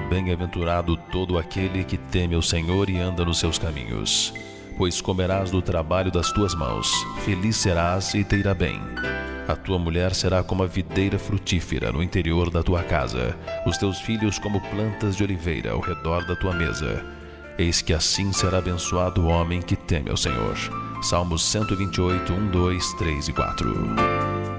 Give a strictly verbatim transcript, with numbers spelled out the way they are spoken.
Bem-aventurado todo aquele que teme o Senhor e anda nos seus caminhos. Pois comerás do trabalho das tuas mãos, feliz serás e te irá bem. A tua mulher será como a videira frutífera no interior da tua casa, os teus filhos como plantas de oliveira ao redor da tua mesa. Eis que assim será abençoado o homem que teme ao Senhor. Salmos cento e vinte e oito, um, dois, três e quatro.